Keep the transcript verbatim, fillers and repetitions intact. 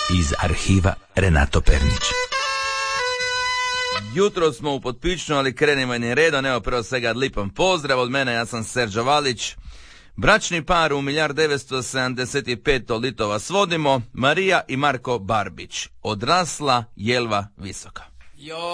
iz arhiva Renato Pernić. Jutro smo u Potpičnu, ali krenimo jednim redom. Evo prvo svega lipan pozdrav od mene, ja sam Serđo Valić. Bračni par u milijard devetsto sedamdeset pet. lito vas vodimo, Marija i Marko Barbić. Odrasla jelva visoka. Jo